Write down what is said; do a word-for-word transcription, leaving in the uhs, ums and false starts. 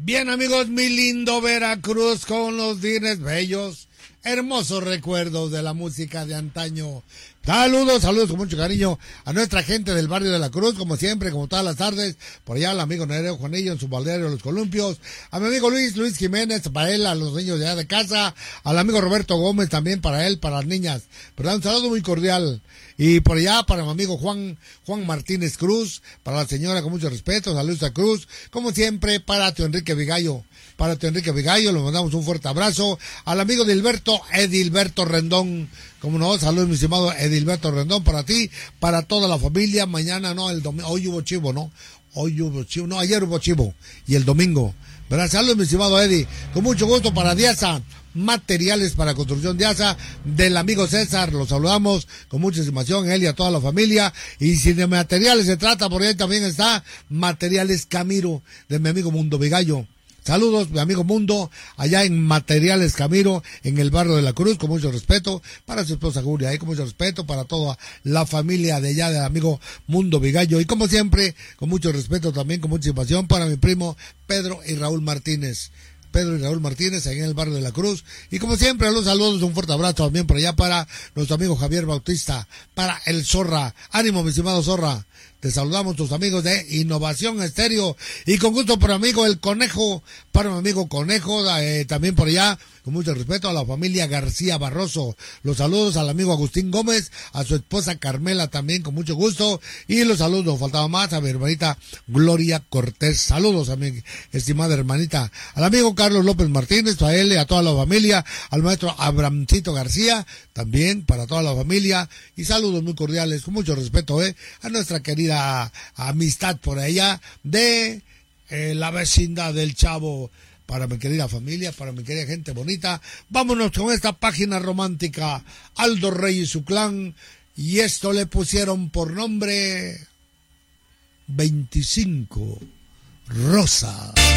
Bien, amigos, mi lindo Veracruz con los dines bellos, hermosos recuerdos de la música de antaño. Saludos, saludos con mucho cariño a nuestra gente del barrio de la Cruz, como siempre, como todas las tardes, por allá al amigo Nereo Juanillo en su balneario Los Columpios, a mi amigo Luis, Luis Jiménez, para él, a los niños de allá de casa, al amigo Roberto Gómez también para él, para las niñas, ¿verdad? Un saludo muy cordial. Y por allá para mi amigo Juan, Juan Martínez Cruz, para la señora con mucho respeto, saludos a Cruz, como siempre, para tío Enrique Vigallo. Para tío Enrique Vigallo, le mandamos un fuerte abrazo. Al amigo Dilberto, Edilberto Rendón, como no, saludos mi estimado Edilberto Rendón, para ti, para toda la familia. Mañana no, el domingo, hoy hubo chivo, ¿no? Hoy hubo chivo, no, ayer hubo chivo, y el domingo. ¿Verdad? Saludos mi estimado Eddie, con mucho gusto para Diasa, materiales para construcción Diasa, del amigo César, los saludamos con mucha estimación, él y a toda la familia. Y si de materiales se trata, por ahí también está Materiales Camiro, de mi amigo Mundo Vigallo. Saludos, mi amigo Mundo, allá en Materiales Camiro, en el barrio de la Cruz, con mucho respeto, para su esposa Julia, ahí con mucho respeto, para toda la familia de allá del amigo Mundo Vigallo, y como siempre, con mucho respeto también, con mucha pasión, para mi primo Pedro y Raúl Martínez. Pedro y Raúl Martínez, ahí en el barrio de la Cruz. Y como siempre, los saludos, un fuerte abrazo también por allá para nuestro amigo Javier Bautista, para el Zorra. Ánimo, mi estimado Zorra. Te saludamos tus amigos de Innovación Estéreo. Y con gusto por amigo El Conejo, para mi amigo Conejo, eh, también por allá, con mucho respeto a la familia García Barroso. Los saludos al amigo Agustín Gómez, a su esposa Carmela también, con mucho gusto. Y los saludos, no faltaba más, a mi hermanita Gloria Cortés. Saludos a mi estimada hermanita. Al amigo Carlos López Martínez, a él y a toda la familia. Al maestro Abramcito García, también para toda la familia. Y saludos muy cordiales, con mucho respeto, eh, a nuestra querida amistad por allá de eh, la vecindad del Chavo. Para mi querida familia, para mi querida gente bonita, vámonos con esta página romántica, Aldo Rey y su clan, y esto le pusieron por nombre veinticinco Rosa.